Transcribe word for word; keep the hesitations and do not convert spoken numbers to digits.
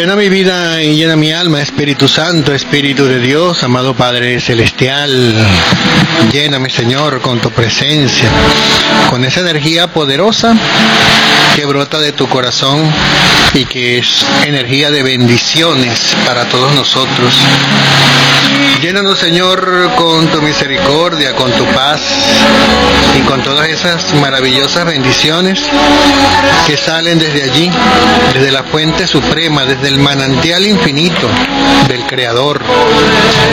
Llena mi vida y llena mi alma, Espíritu Santo, Espíritu de Dios, amado Padre Celestial. Lléname, Señor, con tu presencia, con esa energía poderosa que brota de tu corazón y que es energía de bendiciones para todos nosotros. Llénanos, Señor, con tu misericordia, con tu paz y con todas esas maravillosas bendiciones que salen desde allí, desde la fuente suprema, desde el manantial infinito del Creador.